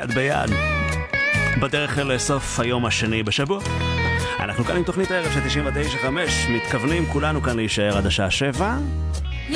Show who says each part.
Speaker 1: יד ביד. בדרך לסוף היום השני בשבוע. אנחנו כאן עם תוכנית הערב של 99.5, מתכוונים כולנו כאן להישאר עד השעה 7.